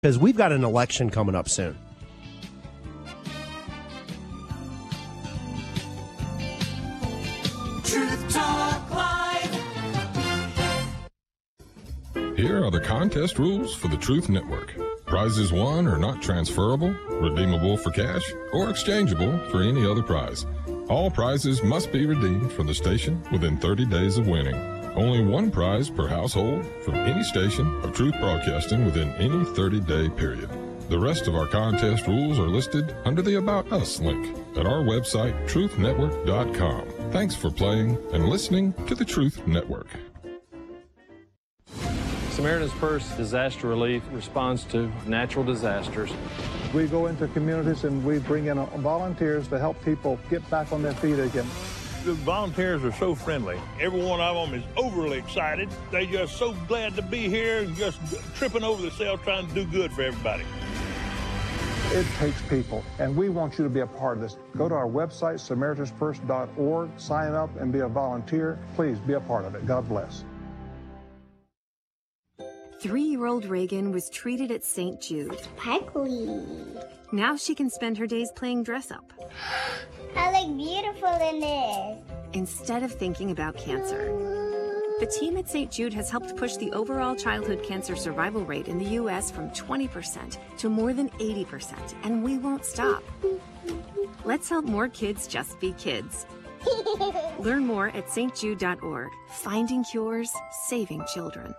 because we've got an election coming up soon. Truth Talk Live. Here are the contest rules for the Truth Network. Prizes won are not transferable, redeemable for cash, or exchangeable for any other prize. All prizes must be redeemed from the station within 30 days of winning. Only one prize per household from any station of Truth Broadcasting within any 30-day period. The rest of our contest rules are listed under the About Us link at our website, truthnetwork.com. Thanks for playing and listening to the Truth Network. Samaritan's Purse Disaster Relief responds to natural disasters. We go into communities and we bring in volunteers to help people get back on their feet again. The volunteers are so friendly. Every one of them is overly excited. They just so glad to be here and just tripping over themselves trying to do good for everybody. It takes people, and we want you to be a part of this. Go to our website, SamaritansPurse.org, sign up and be a volunteer. Please be a part of it. God bless. 3-year-old Reagan was treated at St. Jude. Sparkly. Now she can spend her days playing dress-up. I look beautiful in this. Instead of thinking about cancer. The team at St. Jude has helped push the overall childhood cancer survival rate in the U.S. from 20% to more than 80%, and we won't stop. Let's help more kids just be kids. Learn more at stjude.org. Finding cures, saving children.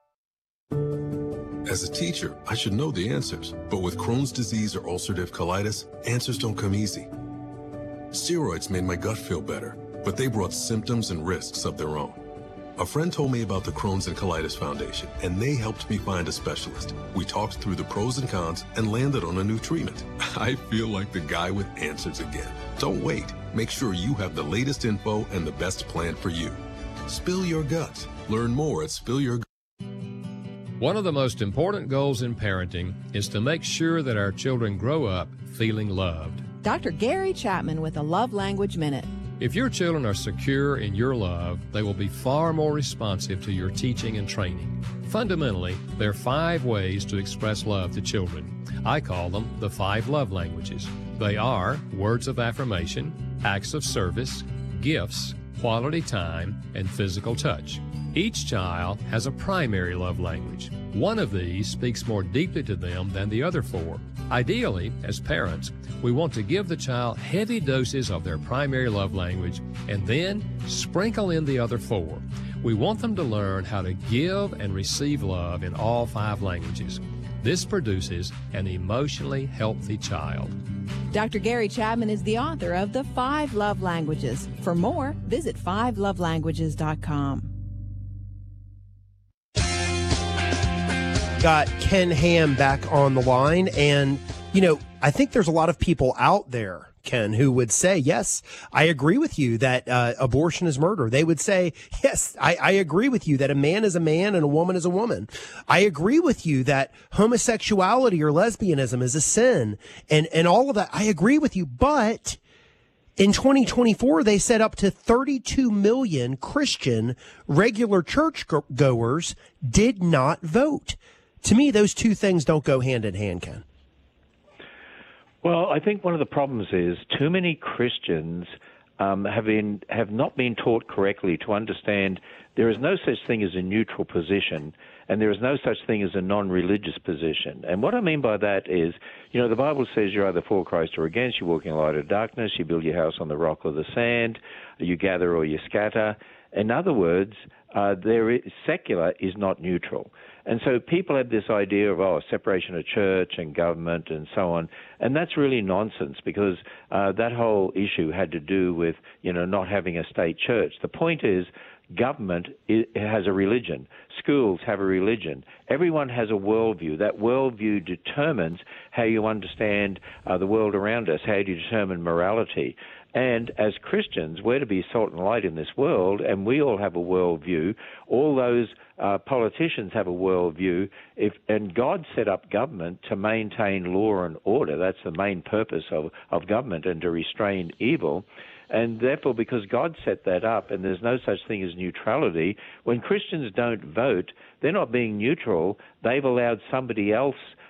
As a teacher, I should know the answers, but with Crohn's disease or ulcerative colitis, answers don't come easy. Steroids made my gut feel better, but they brought symptoms and risks of their own. A friend told me about the Crohn's and Colitis Foundation, and they helped me find a specialist. We talked through the pros and cons and landed on a new treatment. I feel like the guy with answers again. Don't wait. Make sure you have the latest info and the best plan for you. Spill your guts. Learn more at SpillYourGuts. One of the most important goals in parenting is to make sure that our children grow up feeling loved. Dr. Gary Chapman with a Love Language Minute. If your children are secure in your love, they will be far more responsive to your teaching and training. Fundamentally, there are 5 ways to express love to children. I call them the 5 love languages. They are words of affirmation, acts of service, gifts, quality time, and physical touch. Each child has a primary love language. One of these speaks more deeply to them than the other 4. Ideally, as parents, we want to give the child heavy doses of their primary love language and then sprinkle in the other 4. We want them to learn how to give and receive love in all 5 languages. This produces an emotionally healthy child. Dr. Gary Chapman is the author of The 5 Love Languages. For more, visit 5lovelanguages.com. Got Ken Ham back on the line, and I think there's a lot of people out there, Ken, who would say, yes, I agree with you that abortion is murder. They would say, yes, I agree with you that a man is a man and a woman is a woman. I agree with you that homosexuality or lesbianism is a sin, and all of that. I agree with you, but in 2024, they said up to 32 million Christian regular church goers did not vote. To me, those two things don't go hand in hand, Ken. Well, I think one of the problems is too many Christians have not been taught correctly to understand there is no such thing as a neutral position, and there is no such thing as a non-religious position. And what I mean by that is, the Bible says you're either for Christ or against. You walk in the light or darkness. You build your house on the rock or the sand. You gather or you scatter. In other words, secular is not neutral. And so people have this idea of, separation of church and government and so on. And that's really nonsense, because that whole issue had to do with, not having a state church. The point is, government has a religion. Schools have a religion. Everyone has a worldview. That worldview determines how you understand the world around us, how you determine morality. And as Christians, we're to be salt and light in this world, and we all have a worldview. All those politicians have a worldview, and God set up government to maintain law and order. That's the main purpose of government, and to restrain evil. And therefore, because God set that up, and there's no such thing as neutrality, when Christians don't vote, they're not being neutral. They've allowed somebody else